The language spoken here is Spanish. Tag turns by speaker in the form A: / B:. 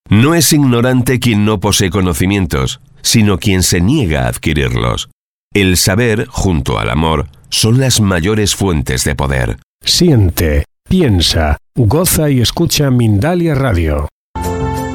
A: No es ignorante quien no posee conocimientos, sino quien se niega a adquirirlos. El saber, junto al amor, son las mayores fuentes de poder.
B: Siente, piensa, goza y escucha Mindalia Radio.